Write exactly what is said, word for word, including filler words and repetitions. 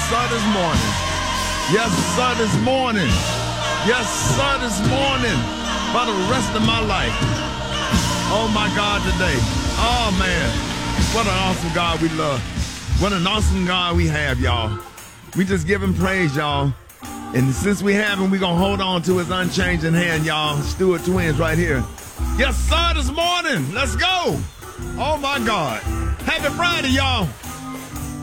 sir, this morning. Yes, sir, this morning. Yes, sir, this morning. For the rest of my life. Oh, my God, today. Oh, man. What an awesome God we love. What an awesome God we have, y'all. We just give him praise, y'all. And since we have him, we're going to hold on to his unchanging hand, y'all. Stewart twins right here. Yes, sir, this morning. Let's go. Oh, my God. Happy Friday, y'all.